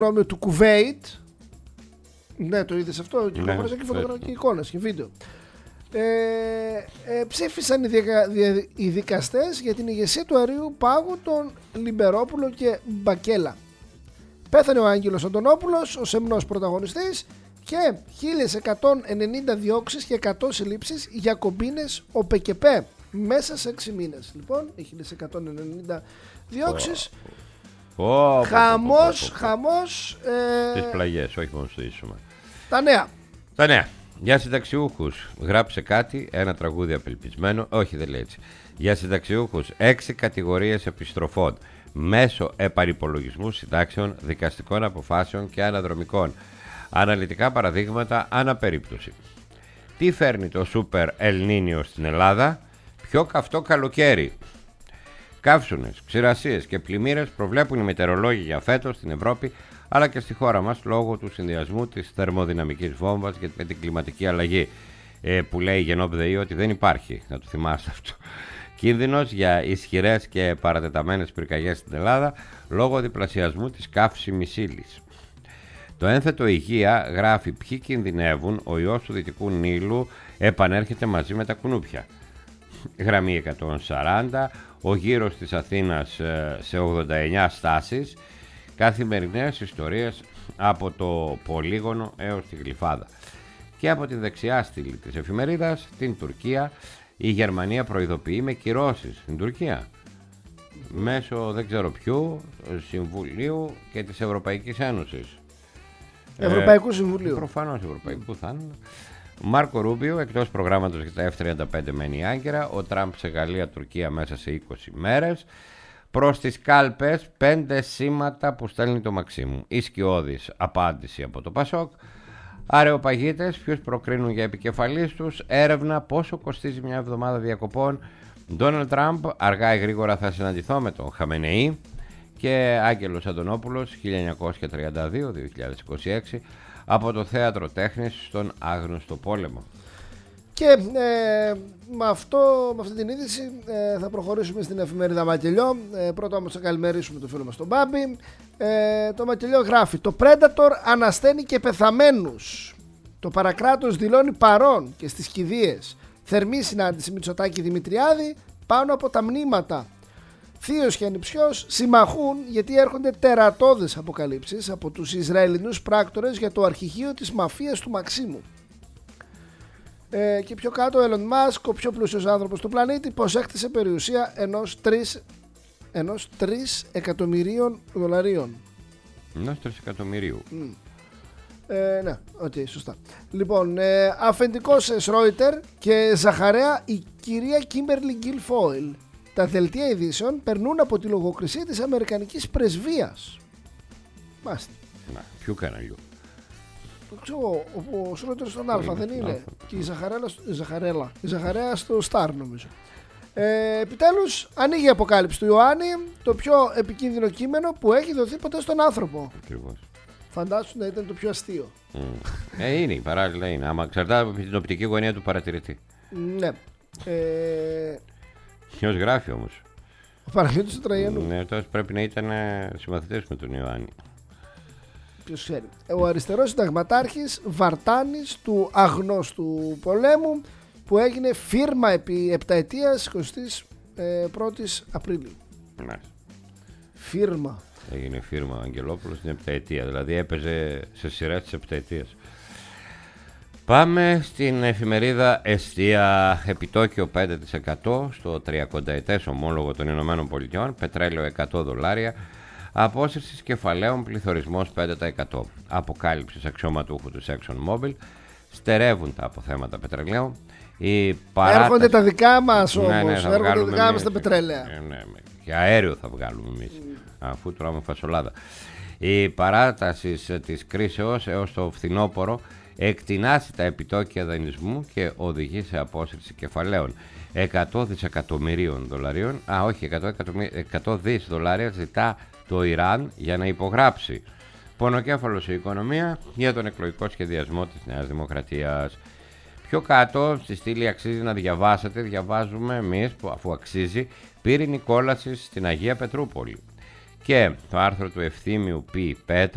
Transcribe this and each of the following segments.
του Κουβέιτ. Ναι, το είδες αυτό? Κυκλοφόρησαν και φωτογραφικές εικόνες και βίντεο. Ψήφισαν οι δικαστές για την ηγεσία του αρείου πάγου των Λιμπερόπουλο και Μπακέλα. Πέθανε ο Άγγελος Αντωνόπουλος, ο σεμνός πρωταγωνιστής, και 1190 διώξεις και 100 συλλήψεις για κομπίνες ο ΠΚΠ μέσα σε 6 μήνες. Λοιπόν, 1190 διώξεις. Χαμός. Τις πλαγιές, όχι μόνο στο ίσωμα. Τα νέα. Για συνταξιούχους, γράψε κάτι, ένα τραγούδι απελπισμένο. Όχι, δεν λέει έτσι. Για συνταξιούχους, 6 κατηγορίες επιστροφών μέσω επανυπολογισμού συντάξεων, δικαστικών αποφάσεων και αναδρομικών. Αναλυτικά παραδείγματα αναπερίπτωση. Τι φέρνει το Σούπερ Ελνίνιο στην Ελλάδα? Πιο καυτό καλοκαίρι. Καύσονες, ξηρασίες και πλημμύρες προβλέπουν οι μετεωρολόγοι για φέτος στην Ευρώπη, αλλά και στη χώρα μας, λόγω του συνδυασμού της θερμοδυναμικής βόμβας και με την κλιματική αλλαγή, που λέει η Γενόπ ΔΕΗ ότι δεν υπάρχει, να το θυμάστε αυτό. Κίνδυνος για ισχυρές και παρατεταμένες πυρκαγιές στην Ελλάδα λόγω διπλασιασμού της καύσιμης ύλης. Το ένθετο Υγεία γράφει ποιοι κινδυνεύουν, ο ιός του Δυτικού Νείλου επανέρχεται μαζί με τα κουνούπια. Γραμμή 140, ο γύρος της Αθήνας σε 89 στάσεις, καθημερινές ιστορίες από το Πολύγωνο έως τη Γλυφάδα. Και από τη δεξιά στήλη της εφημερίδας, την Τουρκία, η Γερμανία προειδοποιεί με κυρώσεις στην Τουρκία. Μέσω δεν ξέρω ποιου Συμβουλίου και της Ευρωπαϊκής Ένωσης. Ευρωπαϊκού Συμβουλίου. Προφανώς Ευρωπαϊκού θα είναι. Μάρκο Ρούμπιο, εκτός προγράμματος για τα F-35 μένει άγκυρα. Ο Τραμπ σε Γαλλία-Τουρκία μέσα σε 20 μέρες. Προς τις κάλπες, 5 σήματα που στέλνει το Μαξίμου. Ισκιώδης απάντηση από το Πασόκ. Αρεοπαγίτες, ποιους προκρίνουν για επικεφαλής τους. Έρευνα πόσο κοστίζει μια εβδομάδα διακοπών. Ντόναλντ Τραμπ, αργά ή γρήγορα θα συναντηθώ με τον Χαμενεή. Και Άγγελος Αντωνόπουλος, 1932-2026, από το Θέατρο Τέχνης στον άγνωστο πόλεμο. Και με αυτή την είδηση θα προχωρήσουμε στην εφημερίδα Μακελιό. Πρώτα όμως θα καλημερίσουμε τον φίλο μας τον Μπάμπη. Το Μακελιό γράφει: το Predator ανασταίνει και πεθαμένους. Το παρακράτος δηλώνει παρόν και στις κηδείες. Θερμή συνάντηση Μητσοτάκη Δημητριάδη πάνω από τα μνήματα. Θείος και ανιψιός συμμαχούν γιατί έρχονται τερατώδες αποκαλύψεις από τους Ισραηλινούς πράκτορες για το αρχηγείο της μαφίας του Μαξίμου. Και πιο κάτω, ο Elon Musk, ο πιο πλούσιος άνθρωπος του πλανήτη, προσέχτησε περιουσία ενός 3 εκατομμυρίων δολαρίων. Ενός 3 εκατομμυρίου. Ναι, σωστά. Λοιπόν, αφεντικός Σρόιτερ και Ζαχαρέα η κυρία Κίμπερλι Γκιλφόιλ. Τα δελτία ειδήσεων περνούν από τη λογοκρισία της Αμερικανικής πρεσβείας. Μάλιστα. Να, ποιο καναλιού? Το ξέρω, ο Σρόιτερ στον Α δεν είναι? Και η Ζαχαρέα στο Star νομίζω. Επιτέλους ανοίγει η αποκάλυψη του Ιωάννη, το πιο επικίνδυνο κείμενο που έχει δοθεί ποτέ στον άνθρωπο. Ακριβώς. Φαντάσου να ήταν το πιο αστείο. Είναι, παράλληλα είναι. Άμα εξαρτάται από την οπτική γωνία του παρατηρητή. Ναι. Ποιος γράφει όμως? Ο Παναγιώτης του Τραγιανού. Ναι, τόσο πρέπει να ήταν συμμαθητές με τον Ιωάννη. Ποιος ξέρει. Ο αριστερός συνταγματάρχης Βαρτάνης του αγνώστου πολέμου, που έγινε φίρμα επί 7 ετίας 21 Απριλίου. Ναι. Φίρμα. Έγινε φίρμα ο Αγγελόπουλος στην 7 ετία. Δηλαδή έπαιζε σε σειρά της 7 ετίας. Πάμε στην εφημερίδα Εστία. Επιτόκιο 5% στο 30 ετές ομόλογο των Ηνωμένων Πολιτειών. Πετρέλαιο $100. Απόσυρσης κεφαλαίων, πληθωρισμός 5%. Αποκάλυψης αξιωματούχου του ExxonMobil. Στερεύουν τα αποθέματα πετρελαίου. Έρχονται τα δικά μας όμως. Ναι, έρχονται τα δικά μας τα πετρέλαια. Ναι, και αέριο θα βγάλουμε εμείς, αφού τρώμε φασολάδα. Η παράταση της κρίσεως έως το φθινόπωρο εκτινάσει τα επιτόκια δανεισμού και οδηγεί σε απόσυρση κεφαλαίων. 100 δισεκατομμυρίων δολαρίων, όχι, 100 δις δολάρια ζητά το Ιράν για να υπογράψει. Πονοκέφαλος η οικονομία για τον εκλογικό σχεδιασμό της Νέας Δημοκρατίας. Πιο κάτω στη στήλη αξίζει να διαβάσετε, διαβάζουμε εμείς, που αφού αξίζει, πύρινη κόλαση στην Αγία Πετρούπολη. Και το άρθρο του Ευθύμιου Π. Πέτρου,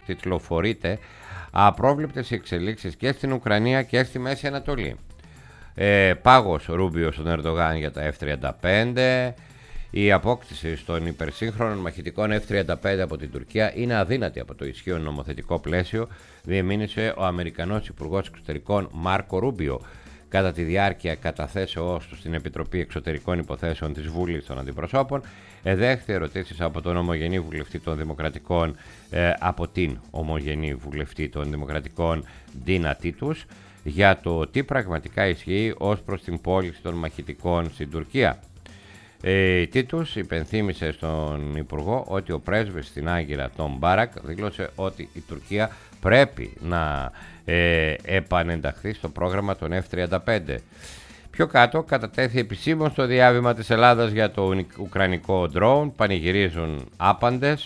τιτλοφορείται απρόβλεπτες εξελίξεις και στην Ουκρανία και στη Μέση Ανατολή. Πάγος Ρούμπιο στον Ερντογάν για τα F-35. Η απόκτηση των υπερσύγχρονων μαχητικών F-35 από την Τουρκία είναι αδύνατη από το ισχύον νομοθετικό πλαίσιο, διεμήνυσε ο Αμερικανός Υπουργός Εξωτερικών Μάρκο Ρούμπιο κατά τη διάρκεια καταθέσεώς του στην Επιτροπή Εξωτερικών Υποθέσεων της Βουλής των Αντιπροσώπων. Εδέχθη ερωτήσεις από τον ομογενή βουλευτή των Δημοκρατικών, από την ομογενή βουλευτή των Δημοκρατικών Ντίνα Τίτους, για το τι πραγματικά ισχύει ως προς την πώληση των μαχητικών στην Τουρκία. Τίτους υπενθύμησε στον Υπουργό ότι ο πρέσβης στην Άγκυρα, τον Μπάρακ, δήλωσε ότι η Τουρκία πρέπει να επανενταχθεί στο πρόγραμμα των F-35. Πιο κάτω κατατέθη επισήμως το διάβημα της Ελλάδας για το ουκρανικό ντρόουν, πανηγυρίζουν άπαντες.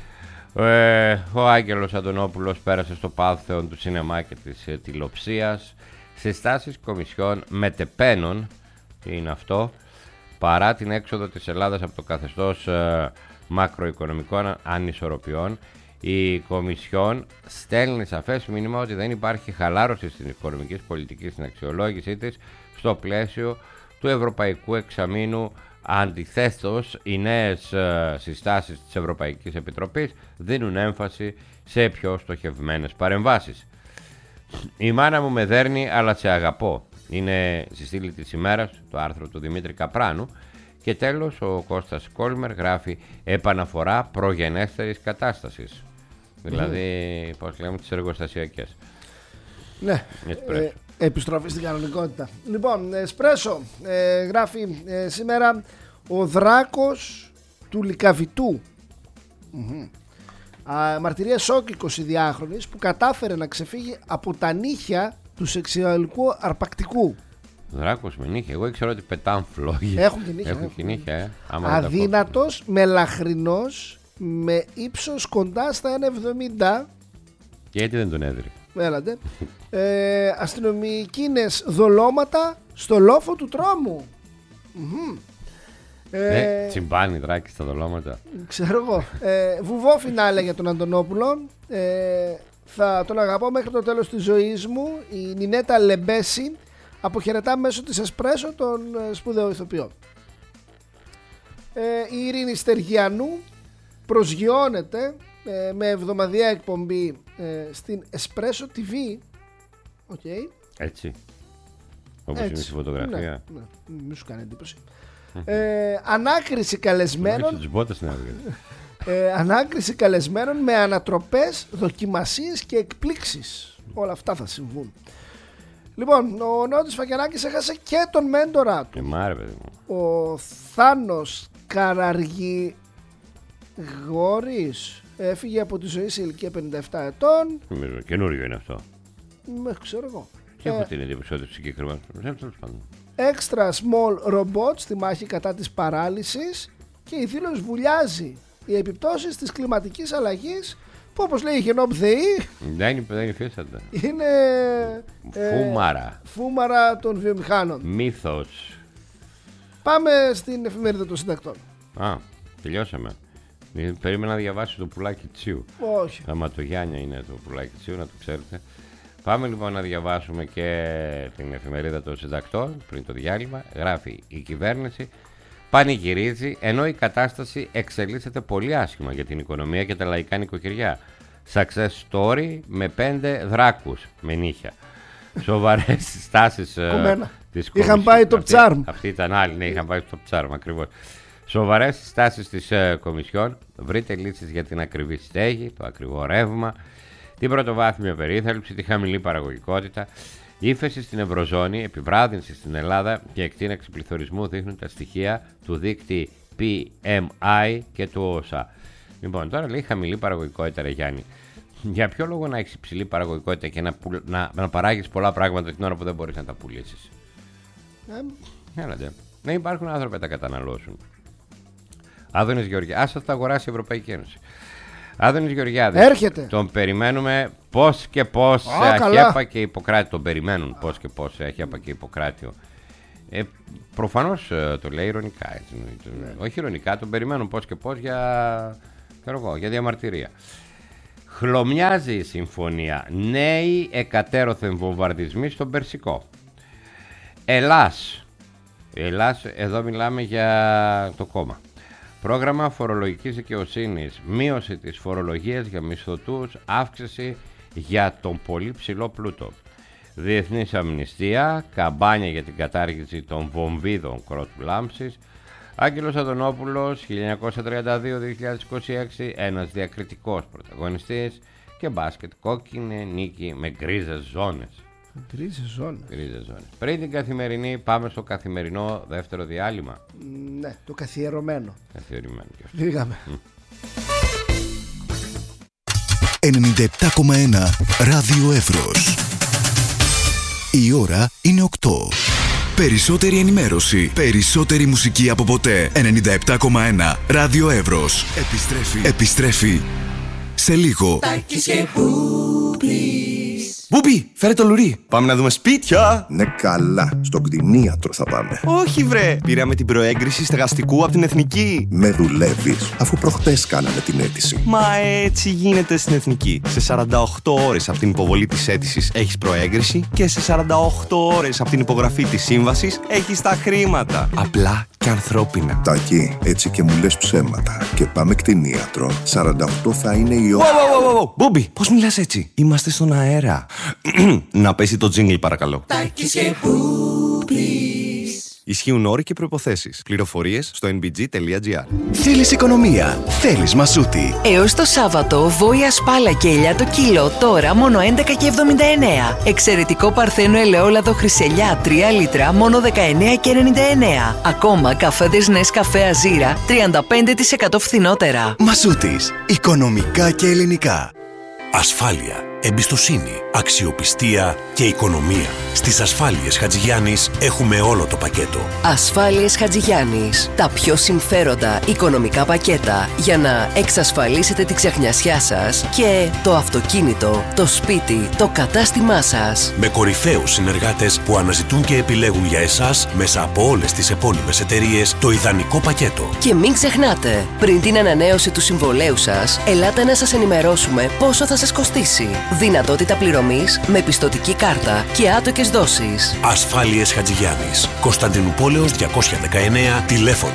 Ο Άγγελος Αντωνόπουλος πέρασε στο πάθεον του σινεμά και της τηλεοψίας. Συστάσεις κομισιών μετεπένων, τι είναι αυτό, παρά την έξοδο της Ελλάδας από το καθεστώς μακροοικονομικών ανισορροπιών, η Κομισιόν στέλνει σαφές μήνυμα ότι δεν υπάρχει χαλάρωση στην οικονομική πολιτική στην αξιολόγησή της στο πλαίσιο του Ευρωπαϊκού Εξαμήνου. Αντιθέτως, οι νέες συστάσεις της Ευρωπαϊκής Επιτροπής δίνουν έμφαση σε πιο στοχευμένες παρεμβάσεις. Η μάνα μου με δέρνει, αλλά σε αγαπώ. Είναι στη στήλη της ημέρας το άρθρο του Δημήτρη Καπράνου. Και τέλος, ο Κώστας Κόλμερ γράφει επαναφορά προγενέστερης κατάστασης. Δηλαδή, πώς λέμε, τις εργοστασιακές. Ναι, επιστροφή στην κανονικότητα. Λοιπόν, Εσπρέσο γράφει σήμερα ο Δράκος του Λυκαβητού. Μαρτυρία σοκ 22χρονης που κατάφερε να ξεφύγει από τα νύχια του σεξουαλικού αρπακτικού. Δράκος με νύχια, εγώ ήξερα ότι πετάνε φλόγες. Έχουν και νύχια. Αδύνατος, μελαχρινός, με ύψος κοντά στα 1,70. Και γιατί δεν τον έδρει. Έλατε. Αστυνομικίνες δολώματα στο λόφο του τρόμου. Τσιμπάνι δράκι στα δολώματα. Ξέρω εγώ. Βουβό φινάλε για τον Αντωνόπουλο. Θα τον αγαπώ μέχρι το τέλος της ζωής μου. Η Νινέτα Λεμπέση αποχαιρετά μέσω της Εσπρέσο τον σπουδαίο ηθοποιό. Η Ειρήνη Στεργιανού προσγειώνεται με εβδομαδιαία εκπομπή στην Espresso TV. Okay. Έτσι. Όπως είναι στη φωτογραφία. Ναι, μη σου κάνει εντύπωση. Ανάκριση καλεσμένων. Ανάκριση καλεσμένων με ανατροπές, δοκιμασίες και εκπλήξεις. Όλα αυτά θα συμβούν. Λοιπόν, ο Νότης Φακιανάκης έχασε και τον μέντορα του. Μάρε, παιδί μου. Ο Θάνος Καραργηγόρης έφυγε από τη ζωή σε ηλικία 57 ετών. Νομίζω καινούριο είναι αυτό. Ξέρω εγώ. Και έχω την εντύπωση ότι συγκεκριμένο. Extra small robot στη μάχη κατά της παράλυσης και η δήλωση βουλιάζει οι επιπτώσεις της κλιματικής αλλαγής που, όπως λέει η Γενόπ ΔΕΗ, δεν υφίσταται. Είναι φούμαρα των βιομηχάνων. Μύθος. Πάμε στην εφημερίδα των συντακτών. Τελειώσαμε. Περίμενα να διαβάσω το πουλάκι Τσίου. Όχι. Αματογιάννια είναι το πουλάκι Τσίου, να το ξέρετε. Πάμε λοιπόν να διαβάσουμε και την εφημερίδα των συντακτών πριν το διάλειμμα. Γράφει: η κυβέρνηση πανηγυρίζει ενώ η κατάσταση εξελίσσεται πολύ άσχημα για την οικονομία και τα λαϊκά νοικοκυριά. Success story με 5 δράκους με νύχια. Σοβαρές συστάσεις της Κομισιόν. Είχαν πάει το ψάρμ. Αυτή ήταν άλλη, ναι, είχαν πάει το ψάρμ ακριβώς. Σοβαρές συστάσεις της Κομισιόν. Βρείτε λύσεις για την ακριβή στέγη, το ακριβό ρεύμα, την πρωτοβάθμια περίθαλψη, τη χαμηλή παραγωγικότητα. Ύφεση στην Ευρωζώνη, επιβράδυνση στην Ελλάδα και εκτείναξη πληθωρισμού δείχνουν τα στοιχεία του δείκτη PMI και του ΩΣΑ. Λοιπόν, τώρα λέει χαμηλή παραγωγικότητα, ρε Γιάννη. Για ποιο λόγο να έχεις υψηλή παραγωγικότητα και να παράγεις πολλά πράγματα την ώρα που δεν μπορείς να τα πουλήσεις? Έλατε. Δεν υπάρχουν άνθρωποι να τα καταναλώσουν. Άδωνης Γεωργιάδης, άσε τα αγοράσει η Ευρωπαϊκή Ένωση. Άδωνης Γεωργιάδης. Έρχεται. Τον περιμένουμε πώς και πώς σε Αχέπα και Ιπποκράτιο. Τον περιμένουν πώς και πώς σε Αχέπα και Ιπποκράτιο. Προφανώς το λέει ειρωνικά. Έτσι, όχι ειρωνικά, τον περιμένουν πώς και πώς για διαμαρτυρία. Χλωμιάζει η συμφωνία. Νέοι εκατέρωθεν βομβαρδισμοί στον Περσικό. Ελλάς, εδώ μιλάμε για το κόμμα. Πρόγραμμα φορολογικής δικαιοσύνης. Μείωση της φορολογίας για μισθωτούς. Αύξηση για τον πολύ ψηλό πλούτο. Διεθνής αμνηστία. Καμπάνια για την κατάργηση των βομβίδων κρότου λάμψης. Άγγελος Αντωνόπουλος, 1932-2026, ένας διακριτικός πρωταγωνιστής. Και μπάσκετ, κόκκινη νίκη με γκρίζες ζώνες. Γκρίζες ζώνες. Πριν την καθημερινή, πάμε στο καθημερινό δεύτερο διάλειμμα. Ναι, το καθιερωμένο. Πήγαμε. 97,1 Ράδιο Εύρος. Η ώρα είναι 8. Περισσότερη ενημέρωση, περισσότερη μουσική από ποτέ. 97,1 Ράδιο Εύρος. Επιστρέφει σε λίγο. Μπούπι, φέρε το λουρί. Πάμε να δούμε σπίτια. Ναι, καλά. Στον κτηνίατρο θα πάμε. Όχι, βρε. Πήραμε την προέγκριση στεγαστικού από την Εθνική. Με δουλεύεις, αφού προχτές κάναμε την αίτηση. Μα έτσι γίνεται στην Εθνική. Σε 48 ώρες από την υποβολή της αίτησης έχεις προέγκριση και σε 48 ώρες από την υπογραφή της σύμβασης έχεις τα χρήματα. Απλά και ανθρώπινα. Τάκη, έτσι και μου λες ψέματα. Και πάμε κτηνίατρο. 48 θα είναι η ώρα. Μπόμπι, πώς μιλάς έτσι? Είμαστε στον αέρα. Να πέσει το τζίνγκλ, παρακαλώ. Ισχύουν όροι και προϋποθέσεις. Πληροφορίες στο nbg.gr. Θέλεις οικονομία, θέλεις Μασούτη. Έως το Σάββατο, βόηα σπάλα και ελιά το κιλό, τώρα μόνο 11,79. Εξαιρετικό παρθένο ελαιόλαδο χρυσελιά 3 λίτρα, μόνο 19,99. Ακόμα καφέδες Νεσκαφέ Αζίρα, 35% φθηνότερα. Μασούτης, οικονομικά και ελληνικά. Ασφάλεια, εμπιστοσύνη, αξιοπιστία και οικονομία. Στις Ασφάλειες Χατζηγιάννης έχουμε όλο το πακέτο. Ασφάλειες Χατζηγιάννης. Τα πιο συμφέροντα οικονομικά πακέτα για να εξασφαλίσετε τη ξεχνιασιά σας και το αυτοκίνητο, το σπίτι, το κατάστημά σας. Με κορυφαίους συνεργάτες που αναζητούν και επιλέγουν για εσάς μέσα από όλες τις επώνυμες εταιρείες το ιδανικό πακέτο. Και μην ξεχνάτε, πριν την ανανέωση του συμβολέου σας, ελάτε να σας ενημερώσουμε πόσο θα σας κοστίσει. Δυνατότητα πληρωμής με πιστωτική κάρτα και άτοκες δόσεις. Ασφάλειες Χατζηγιάννης, Κωνσταντινούπολεως 219, τηλέφωνο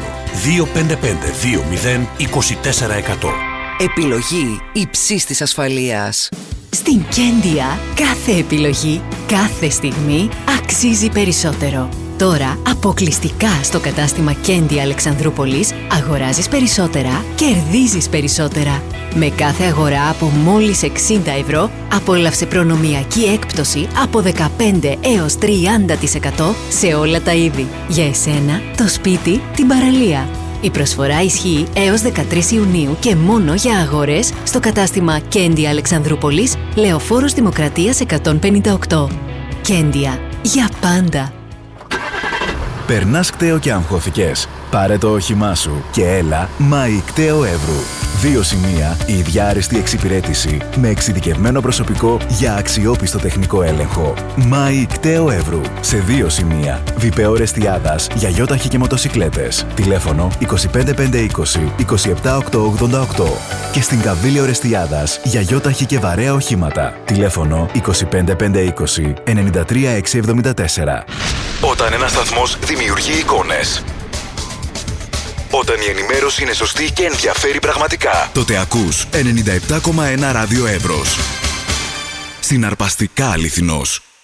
255-20-2400. Επιλογή υψής της ασφαλείας. Στην Κέντια, κάθε επιλογή, κάθε στιγμή αξίζει περισσότερο. Τώρα, αποκλειστικά στο κατάστημα Κέντια Αλεξανδρούπολης, αγοράζεις περισσότερα, κερδίζεις περισσότερα. Με κάθε αγορά από μόλις 60 ευρώ, απόλαυσε προνομιακή έκπτωση από 15 έως 30% σε όλα τα είδη. Για εσένα, το σπίτι, την παραλία. Η προσφορά ισχύει έως 13 Ιουνίου και μόνο για αγορές στο κατάστημα Κέντια Αλεξανδρούπολης, Λεωφόρος Δημοκρατίας 158. Κέντια, για πάντα. Περνάς κταίο και αγχώθηκες? Πάρε το όχημά σου και έλα Μάη Κταίο Εύρου. 2 σημεία, η ίδια άριστη εξυπηρέτηση με εξειδικευμένο προσωπικό για αξιόπιστο τεχνικό έλεγχο. Μάη Κταίο Εύρου. Σε 2 σημεία. Βιπεό Ρεστιάδας για γιόταχη και μοτοσικλέτες. Τηλέφωνο 25520 27888. Και στην Καβίλιο Ρεστιάδας για γιόταχη και βαρέα οχήματα. Τηλέφωνο 25520 93674. Όταν ένας σταθμός δημιουργεί εικόνες, όταν η ενημέρωση είναι σωστή και ενδιαφέρει πραγματικά, τότε ακούς 97,1 Ράδιο Εύρος. Συναρπαστικά αληθινός.